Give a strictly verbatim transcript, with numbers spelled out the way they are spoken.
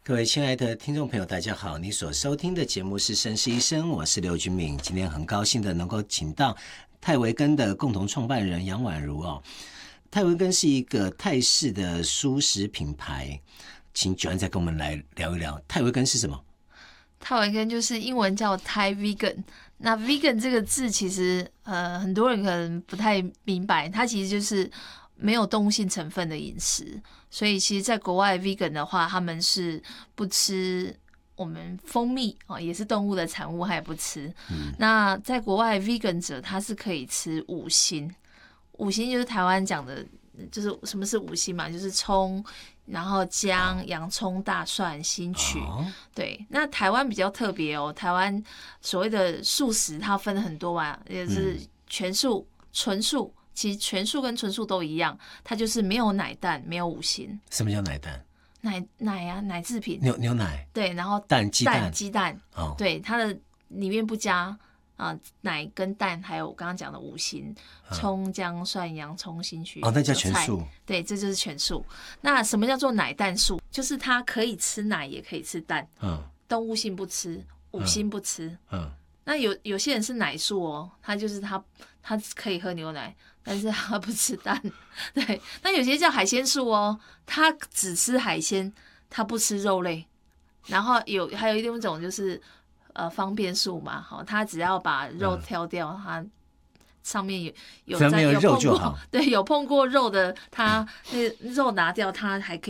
各位亲爱的听众朋友大家好，你所收听的节目是绅士医生，我是刘君敏。今天很高兴的能够请到泰维根的共同创办人杨婉如哦。泰维根是一个泰式的蔬食品牌，请九安再跟我们来聊一聊泰维根是什么。 泰维根就是英文叫 Thai Vegan， 那 Vegan 这个字其实呃很多人可能不太明白，它其实就是没有动物性成分的饮食，所以其实在国外 Vegan 的话，他们是不吃我们蜂蜜、哦、也是动物的产物，他也不吃、嗯、那在国外 Vegan 者他是可以吃五辛，五辛就是台湾讲的，就是什么是五辛嘛，就是葱，然后姜、洋葱、大蒜、新曲、哦、对。那台湾比较特别哦，台湾所谓的素食它分很多嘛，也是全素、纯素，其实全素跟纯素都一样，它就是没有奶蛋，没有五辛。 什么叫奶蛋？ 奶奶啊，奶制品， 牛牛奶， 对，然后蛋鸡蛋鸡蛋，哦，对，它的里面不加啊、呃、奶跟蛋，还有我刚刚讲的五辛，葱、姜、蒜、洋葱、新曲， 哦，那叫全素。 对，这就是全素。那什么叫做奶蛋素？就是它可以吃奶，也可以吃蛋，嗯，动物性不吃，五辛不吃，嗯。嗯，那有有些人是奶素哦，他就是他他可以喝牛奶，但是他不吃蛋。对，那有些叫海鲜素哦，他只吃海鲜，他不吃肉类。然后有还有一种就是呃方便素嘛，好，他只要把肉挑掉，嗯、他上面有有上面有肉就好。 对，有碰过肉的，他那肉拿掉，他还可以